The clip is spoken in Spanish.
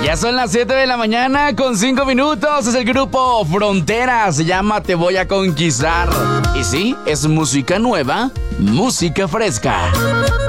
Ya son las 7 de la mañana con 5 minutos. Es el grupo Frontera. Se llama Te Voy a Conquistar. Y sí, es música nueva, música fresca.